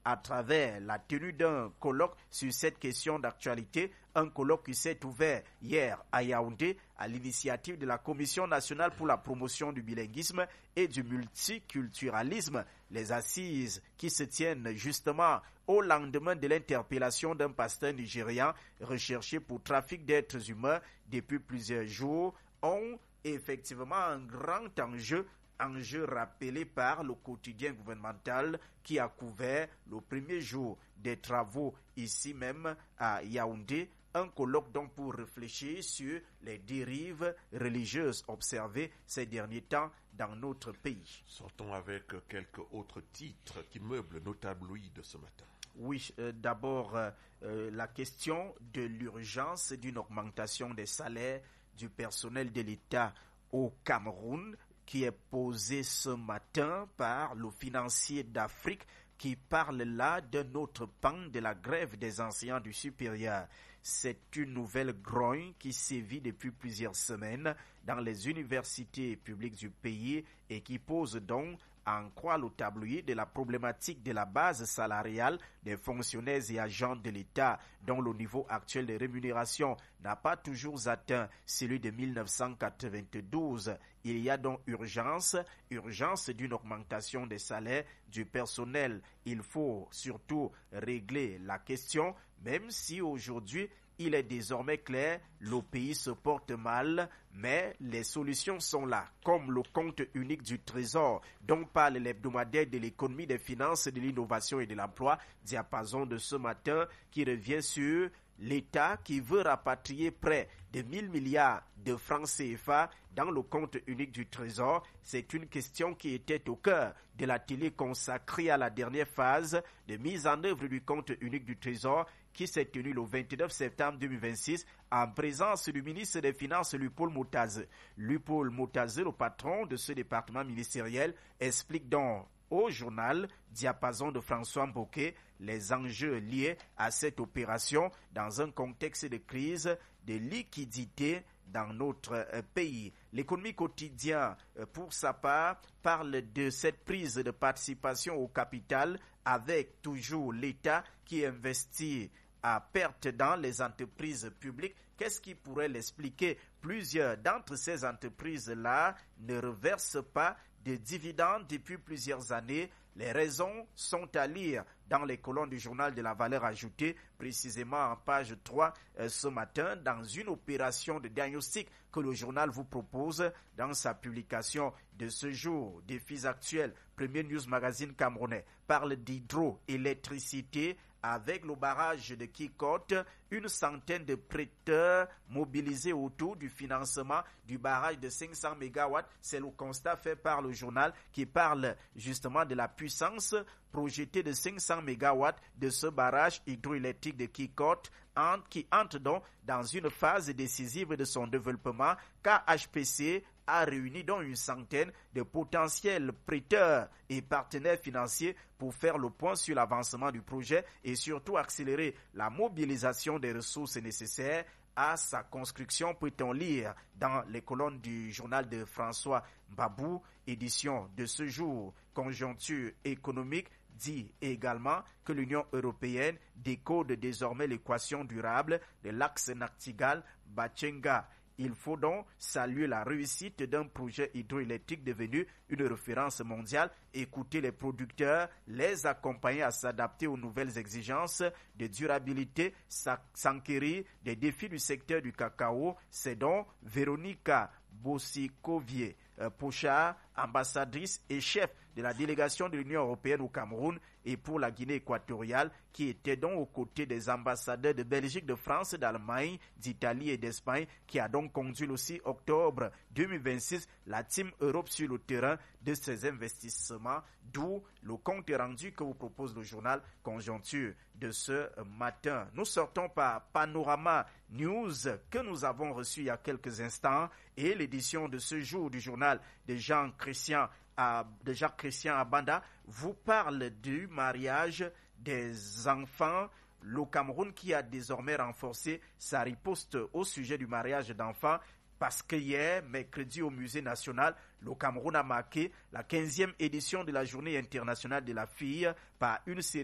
à travers la tenue d'un colloque sur cette question d'actualité, un colloque qui s'est ouvert hier à Yaoundé à l'initiative de la Commission nationale pour la promotion du bilinguisme et du multiculturalisme. Les assises qui se tiennent justement au lendemain de l'interpellation d'un pasteur nigérian recherché pour trafic d'êtres humains depuis plusieurs jours ont effectivement un grand enjeu rappelé par le quotidien gouvernemental qui a couvert le premier jour des travaux ici même à Yaoundé, un colloque donc pour réfléchir sur les dérives religieuses observées ces derniers temps dans notre pays. Sortons avec quelques autres titres qui meublent nos tabloïds de ce matin. Oui, d'abord la question de l'urgence d'une augmentation des salaires du personnel de l'État au Cameroun qui est posée ce matin par le financier d'Afrique qui parle là d'un autre pan de la grève des enseignants du supérieur. C'est une nouvelle grogne qui sévit depuis plusieurs semaines dans les universités publiques du pays et qui pose donc en croire le tabloïd de la problématique de la base salariale des fonctionnaires et agents de l'État dont le niveau actuel de rémunération n'a pas toujours atteint celui de 1992. Il y a donc urgence d'une augmentation des salaires du personnel. Il faut surtout régler la question, même si aujourd'hui il est désormais clair, le pays se porte mal, mais les solutions sont là, comme le compte unique du Trésor, dont parle l'hebdomadaire de l'économie, des finances, de l'innovation et de l'emploi, diapason de ce matin, qui revient sur l'État qui veut rapatrier près de 1000 milliards de francs CFA dans le compte unique du Trésor. C'est une question qui était au cœur de l'atelier consacré à la dernière phase de mise en œuvre du compte unique du Trésor qui s'est tenu le 29 septembre 2026 en présence du ministre des Finances Lupaul Moutaze. Lupaul Moutaze, le patron de ce département ministériel, explique donc au journal Diapason de François Mboké les enjeux liés à cette opération dans un contexte de crise de liquidité dans notre pays. L'économie quotidienne, pour sa part, parle de cette prise de participation au capital avec toujours l'État qui investit à perte dans les entreprises publiques. Qu'est-ce qui pourrait l'expliquer? Plusieurs d'entre ces entreprises-là ne reversent pas de dividendes depuis plusieurs années. Les raisons sont à lire dans les colonnes du journal de la valeur ajoutée, précisément en page 3 ce matin, dans une opération de diagnostic que le journal vous propose dans sa publication de ce jour. Défis actuels, Premier News Magazine camerounais parle d'hydroélectricité avec le barrage de Kikote, une centaine de prêteurs mobilisés autour du financement du barrage de 500 MW. C'est le constat fait par le journal qui parle justement de la puissance projetée de 500 MW de ce barrage hydroélectrique de Kikote qui entre donc dans une phase décisive de son développement, car HPC a réuni donc une centaine de potentiels prêteurs et partenaires financiers pour faire le point sur l'avancement du projet et surtout accélérer la mobilisation des ressources nécessaires à sa construction, peut-on lire dans les colonnes du journal de François Babou, édition de ce jour. Conjoncture économique dit également que l'Union européenne décode désormais l'équation durable de l'axe Nachtigal-Bachenga. Il faut donc saluer la réussite d'un projet hydroélectrique devenu une référence mondiale, écouter les producteurs, les accompagner à s'adapter aux nouvelles exigences de durabilité, s'enquérir des défis du secteur du cacao. C'est donc Véronica Bossikovier Pochard, ambassadrice et chef de la délégation de l'Union européenne au Cameroun et pour la Guinée équatoriale, qui était donc aux côtés des ambassadeurs de Belgique, de France, d'Allemagne, d'Italie et d'Espagne, qui a donc conduit le 6 octobre 2026 la Team Europe sur le terrain de ces investissements, d'où le compte rendu que vous propose le journal Conjoncture de ce matin. Nous sortons par Panorama News que nous avons reçu il y a quelques instants et l'édition de ce jour du journal de Jacques-Christian Abanda vous parle du mariage des enfants. Le Cameroun qui a désormais renforcé sa riposte au sujet du mariage d'enfants parce qu'hier, mercredi, au Musée national, le Cameroun a marqué la 15e édition de la Journée internationale de la fille par une série